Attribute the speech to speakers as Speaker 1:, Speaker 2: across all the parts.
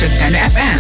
Speaker 1: Terengganu FM.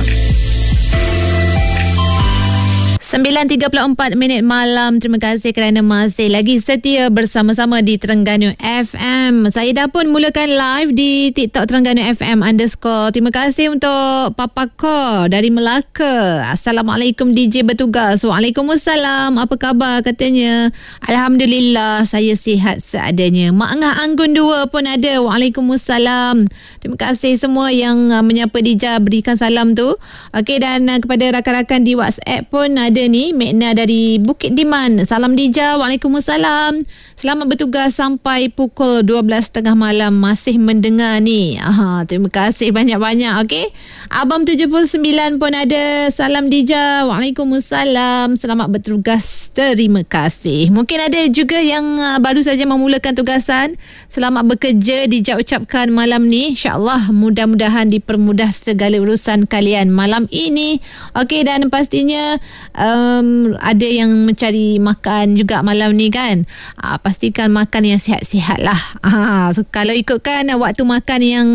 Speaker 2: 9.34 minit malam. Terima kasih kerana masih lagi setia bersama-sama di Terengganu FM. Saya dah pun mulakan live di TikTok Terengganu FM _. Terima kasih untuk Papa Ko dari Melaka. Assalamualaikum DJ bertugas. Waalaikumsalam. Apa khabar katanya? Alhamdulillah saya sihat seadanya. Mak Angah Anggun 2 pun ada. Waalaikumsalam. Terima kasih semua yang menyapa Dija, berikan salam tu. Okey, dan kepada rakan-rakan di WhatsApp pun ada ni Mekna dari Bukit Diman. Salam Dija. Waalaikumsalam. Selamat bertugas sampai pukul 12.30 malam. Masih mendengar ni. Terima kasih banyak-banyak. Okey. Abang 79 pun ada. Salam Dija. Waalaikumsalam. Selamat bertugas. Terima kasih. Mungkin ada juga yang baru saja memulakan tugasan. Selamat bekerja Dija ucapkan malam ni. InsyaAllah mudah-mudahan dipermudah segala urusan kalian malam ini. Okey, dan pastinya ada yang mencari makan juga malam ni kan. Pastikan makan yang sihat-sihat lah. So, kalau ikutkan waktu makan yang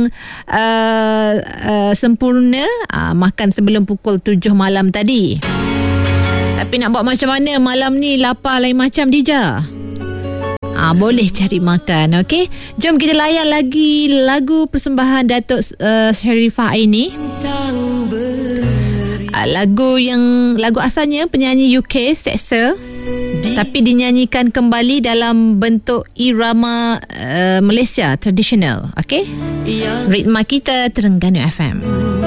Speaker 2: sempurna, makan sebelum pukul 7 malam tadi. Tapi nak buat macam mana malam ni, lapar lain macam Dija. Boleh cari makan. Okey, jom kita layan lagi lagu persembahan Datuk Sharifah Aini. Lagu asalnya penyanyi UK Sexa, tapi dinyanyikan kembali dalam bentuk irama Malaysia tradisional. Okey, ritma kita Terengganu FM.